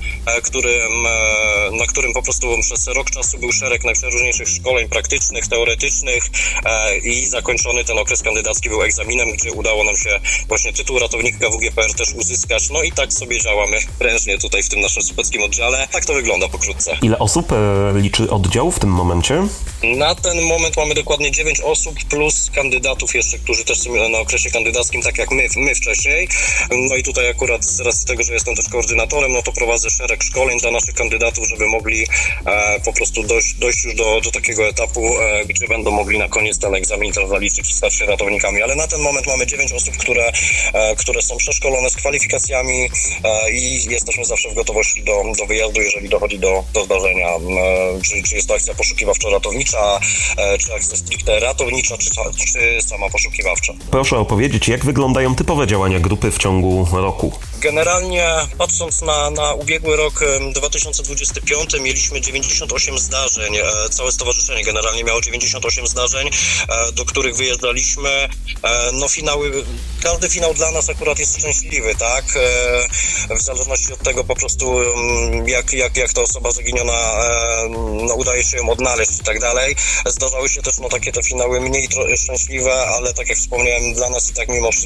na którym po prostu przez rok czasu był szereg najprzeróżniejszych szkoleń praktycznych, teoretycznych i zakończony ten okres kandydacki był egzaminem, gdzie udało nam się właśnie tytuł ratownika WGPR też uzyskać. No i tak sobie działamy prężnie tutaj w tym naszym słupeckim oddziale. Tak to wygląda pokrótce. Ile osób liczy oddział w tym momencie? Na ten moment mamy dokładnie 9 osób plus kandydatów jeszcze, którzy też są na okresie kandydackim, tak jak my wcześniej. No i tutaj akurat z racji tego, że jestem też koordynatorem, no to prowadzę szereg szkoleń dla naszych kandydatów, żeby mogli po prostu dojść już do takiego etapu, gdzie będą mogli na koniec ten egzamin też zaliczyć i stać się ratownikami. Ale na ten moment mamy 9 osób, które są przeszkolone z kwalifikacjami i jesteśmy zawsze w gotowości do wyjazdu, jeżeli dochodzi do zdarzenia. Czy jest to akcja poszukiwawczo-ratownicza, czy akcja stricte ratownicza, czy sama poszukiwawcza. Proszę opowiedzieć, jak wyglądają typowe działania grupy w ciągu roku? Generalnie patrząc na ubiegły rok 2025 mieliśmy 98 zdarzeń. Całe stowarzyszenie generalnie miało 98 zdarzeń, do których wyjeżdżaliśmy. No każdy finał dla nas akurat jest szczęśliwy, tak? W zależności od tego po prostu jak ta osoba zaginiona udaje się ją odnaleźć i tak dalej. Zdarzały się też takie te finały mniej szczęśliwe, ale tak jak wspomniałem, dla nas i tak mimo wszystko